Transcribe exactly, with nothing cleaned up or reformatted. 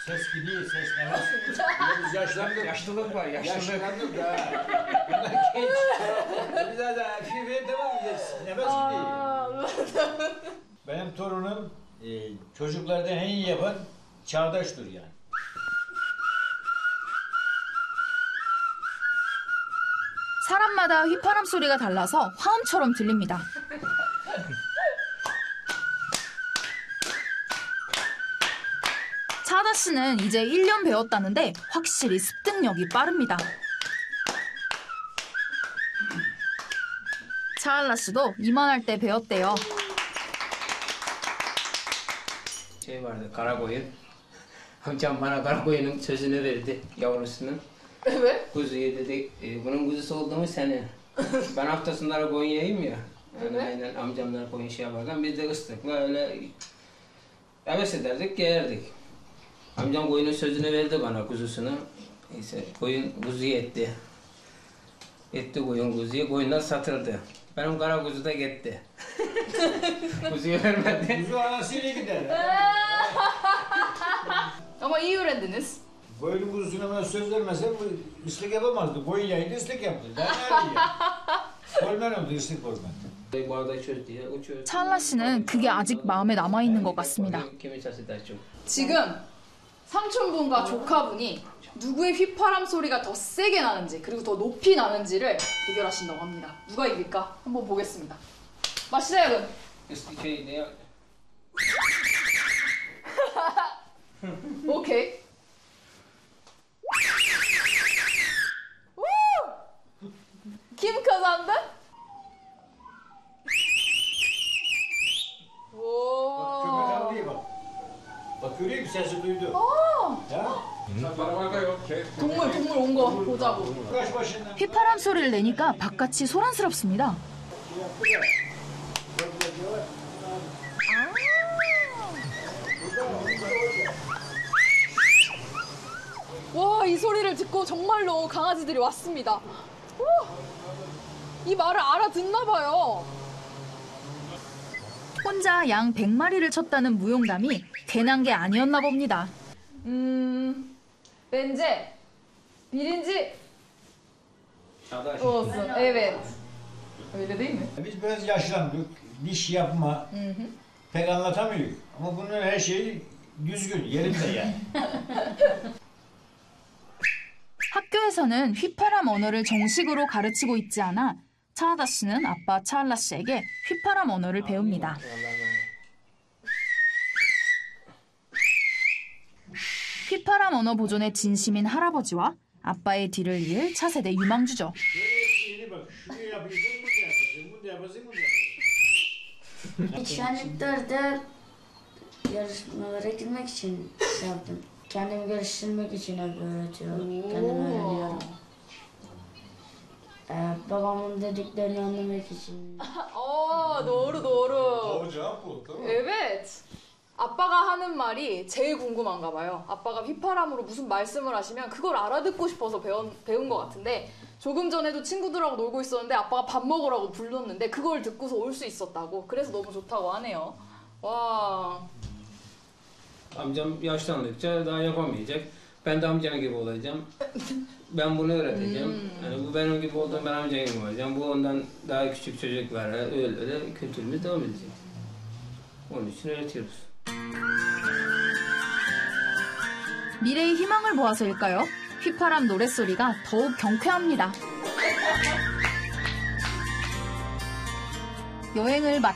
Ses gidiyor, ses nefes. Biz yaşlandık. Yaşlılık var, yaşlılık. Yaşlandık da. Bunlar genç. Bir daha da şey ver devam edeceğiz. Nefes gidiyor. Benim torunum e, çocuklardan en iyi yapan çağdaştır yani. 사람마다 휘파람 소리가 달라서 화음처럼 들립니다. 차다 씨는 이제 일 년 배웠다는데 확실히 습득력이 빠릅니다. 차알라 씨도 이만할 때 배웠대요. Şey vardı, kara koyun. Amcam bana kara koyunun sözünü verdi, yavrusunun. Evet. Kuzuyu dedi, e, bunun kuzusu oldu mu seni? Ben haftasında koyun yiyeyim ya. Yani Evet. aynen amcamlar koyun şey yaparken biz de ıslıkla öyle heves ederdik, gelirdik. Amcam koyunun sözünü verdi bana, kuzusunu. Neyse, koyun kuzuyu etti. Etti koyun kuzuyu, koyunlar satıldı. Benim kara kuzu da gitti. Kuzuyu vermedi. Kuzu anasıyla gider. Ama iyi öğrendiniz. Koyun kuzusuna bana söz vermezse bu ıslık yapamazdı. Koyun yaydı ıslık yaptı. Daha nerede ya? Kolmen oldu ıslık kolmen. Bardak çözdü ya, o çözdü. 차알라 씨는 그게 아직 마음에 남아있는 것 같습니다. Kimi sesi daha çok. 지금 삼촌분과 조카분이 누구의 휘파람 소리가 더 세게 나는지 그리고 더 높이 나는지를 대결하신다고 합니다. 누가 이길까? 한번 보겠습니다. 마시작은 Şey ne? 오케이. 우! Kim kazandı? Bak köpek Oo. havlıyor bak. Bak görüyor musun sesi duydu. 아, Ya? 동물 동물 온 거 보자고. Kaç başından. 휘파람 소리를 내니까 바깥이 소란스럽습니다. 와, 이 소리를 듣고 정말로 강아지들이 왔습니다. 우! 이 말을 알아듣나 봐요. 혼자 양 백 마리를 쳤다는 무용담이 괜한 게 아니었나 봅니다. 음, bence birinci Çağdaş. olsun. Evet. Öyle değil mi? Biz biraz yaşlandık. Diş yapma. Pek anlatamıyoruz. Ama bunun her şeyi düzgün, yerinde yani. 학교에서는 휘파람 언어를 정식으로 가르치고 있지 않아 차하다 씨는 아빠 차알라 씨에게 휘파람 언어를 배웁니다. 휘파람 언어 보존에 진심인 할아버지와 아빠의 뒤를 이을 차세대 유망주죠. Şöyle bak, şunu yapıyorsun, bunu da yaparsın, bunu da yaparsın, bunu da yaparsın. Şenliklerde yarışmalara girmek için şey yaptım. Kendimi geliştirmek için hep öğretiyorum. Kendim öğreniyorum. Ee, babamın dediklerini anlamak için. 어, doğru doğru. Doğru cevap bu, tamam mı? Evet. 아빠가 하는 말이 제일 궁금한가 봐요. 아빠가 휘파람으로 무슨 말씀을 하시면 그걸 알아듣고 싶어서 배운, 배운 것 같은데 조금 전에도 친구들하고 놀고 있었는데 아빠가 밥 먹으라고 불렀는데 그걸 듣고서 올 수 있었다고. 그래서 너무 좋다고 하네요. 와. Amcam yaşlandıkça daha yapamayacak. Ben de amcam gibi olacağım. Ben bunu öğreteceğim. Yani bu benim gibi olduğum ben amcam gibi olacağım. Bu ondan daha küçük çocuklara öyle öyle kültürümüz devam edecek. Onun için öğretiyoruz. 미래의 희망을 보아서일까요? 휘파람 노랫소리가 더욱 경쾌합니다. 여행을 마